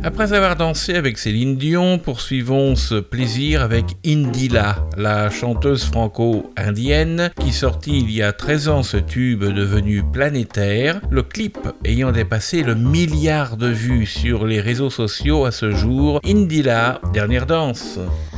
Après avoir dansé avec Céline Dion, poursuivons ce plaisir avec Indila, la chanteuse franco-indienne qui sortit il y a 13 ans ce tube devenu planétaire, le clip ayant dépassé le milliard de vues sur les réseaux sociaux à ce jour. Indila, dernière danse.